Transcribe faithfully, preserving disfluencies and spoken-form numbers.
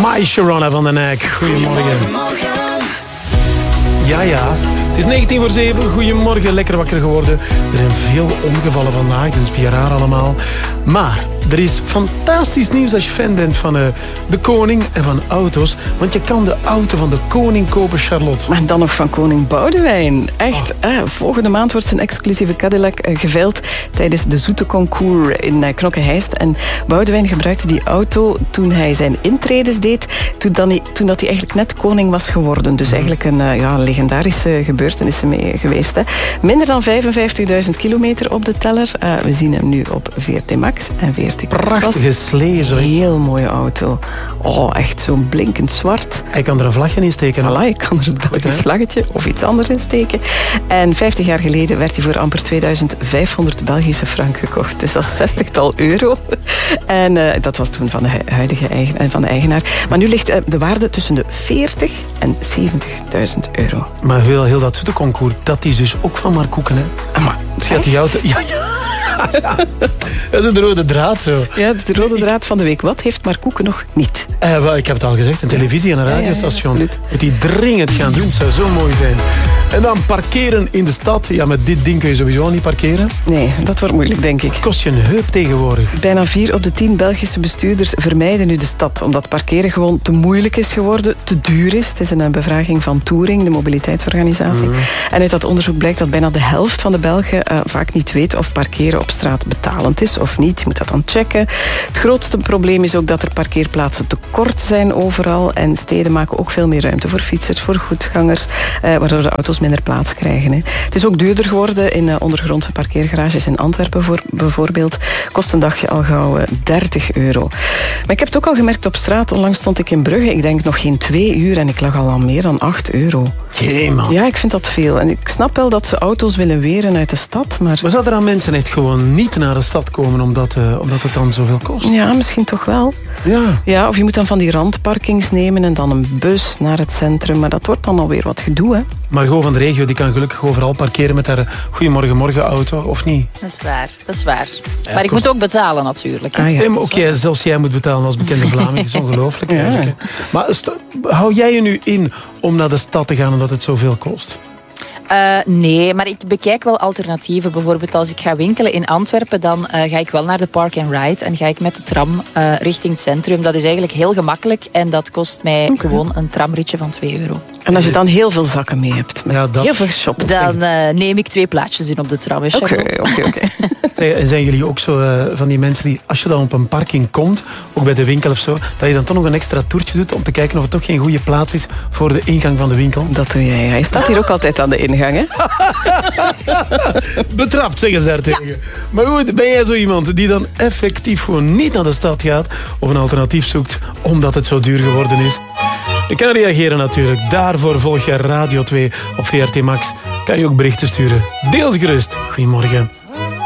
My Sharona van den Eyck. Goedemorgen. Ja, ja. Het is negentien voor zeven. Goedemorgen, lekker wakker geworden. Er zijn veel ongevallen vandaag, dus het is raar allemaal. Maar er is fantastisch nieuws als je fan bent van uh, de koning en van auto's. Want je kan de auto van de koning kopen, Charlotte. Maar dan nog van koning Boudewijn. Echt, oh. eh, volgende maand wordt zijn exclusieve Cadillac uh, geveild tijdens de Zoete Concours in uh, Knokke-Heist. En Boudewijn gebruikte die auto toen hij zijn intredes deed, toen, dan hij, toen dat hij eigenlijk net koning was geworden. Dus eigenlijk een uh, ja, legendarische gebeurtenis mee geweest. Hè. Minder dan vijfenvijftigduizend kilometer op de teller. Uh, we zien hem nu op V R T Max en V R T Prachtige slee, zo. Heel mooie auto. Oh, echt zo blinkend zwart. Hij kan er een vlagje in steken. Voilà, je kan er het Belgisch vlaggetje of iets anders in steken. En vijftig jaar geleden werd hij voor amper tweeduizend vijfhonderd Belgische frank gekocht. Dus dat is zestigtal euro. En uh, dat was toen van de huidige eigen, van de eigenaar. Maar nu ligt uh, de waarde tussen de veertig en zeventigduizend euro. Maar heel, heel dat Zoete Concours, dat is dus ook van Mark Koeken, hè? Ah, maar gaat die auto... Ja, ja. Dat is de rode draad zo. Ja, de rode draad van de week. Wat heeft Mark Koeken nog niet? Uh, well, ik heb het al gezegd, een televisie en een radiostation. Ja, ja, ja, moet die dringend gaan doen, het zou zo mooi zijn. En dan parkeren in de stad. Ja, met dit ding kun je sowieso niet parkeren. Nee, dat wordt moeilijk, denk ik. Het kost je een heup tegenwoordig. Bijna vier op de tien Belgische bestuurders vermijden nu de stad, omdat parkeren gewoon te moeilijk is geworden, te duur is. Het is een bevraging van Touring, de mobiliteitsorganisatie. Mm. En uit dat onderzoek blijkt dat bijna de helft van de Belgen uh, vaak niet weet of parkeren op straat betalend is of niet. Je moet dat dan checken. Het grootste probleem is ook dat er parkeerplaatsen te kort zijn overal. En steden maken ook veel meer ruimte voor fietsers, voor voetgangers, uh, waardoor de auto's minder plaats krijgen. Hè. Het is ook duurder geworden in uh, ondergrondse parkeergarages in Antwerpen voor, bijvoorbeeld. Kost een dagje al gauw uh, dertig euro. Maar ik heb het ook al gemerkt op straat. Onlangs stond ik in Brugge. Ik denk nog geen twee uur en ik lag al aan meer dan acht euro. Jee, man. Ja, ik vind dat veel. En ik snap wel dat ze auto's willen weren uit de stad, maar... Maar zouden er aan mensen echt gewoon niet naar de stad komen omdat, uh, omdat het dan zoveel kost? Ja, misschien toch wel. Ja. Ja, of je moet dan van die randparkings nemen en dan een bus naar het centrum. Maar dat wordt dan alweer wat gedoe, hè? Margot van de regio die kan gelukkig overal parkeren met haar Goedemorgen Morgen auto, of niet? Dat is waar, dat is waar. Ja, maar ik moet ook betalen natuurlijk. Ah, ja, nee, maar ook jij, zelfs jij moet betalen als bekende Vlaming. Dat is ongelooflijk ja. eigenlijk. Maar st- hou jij je nu in om naar de stad te gaan omdat het zoveel kost? Uh, nee, maar ik bekijk wel alternatieven. Bijvoorbeeld als ik ga winkelen in Antwerpen, dan uh, ga ik wel naar de Park and Ride en ga ik met de tram uh, richting het centrum. Dat is eigenlijk heel gemakkelijk en dat kost mij okay. gewoon een tramritje van twee euro. En als je dan heel veel zakken mee hebt, met ja, dat... heel veel shoppen, dan uh, neem ik twee plaatjes in op de tram. Oké, oké, oké. Zijn jullie ook zo uh, van die mensen die, als je dan op een parking komt, ook bij de winkel of zo, dat je dan toch nog een extra toertje doet om te kijken of het toch geen goede plaats is voor de ingang van de winkel? Dat doe jij. Hij staat hier ook altijd aan de ingang, hè? Betrapt, zeggen ze daartegen. Ja. Maar goed, ben jij zo iemand die dan effectief gewoon niet naar de stad gaat of een alternatief zoekt omdat het zo duur geworden is? Je kan reageren natuurlijk. Daarvoor volg je Radio twee op V R T Max. Kan je ook berichten sturen. Deel ze gerust. Goedemorgen.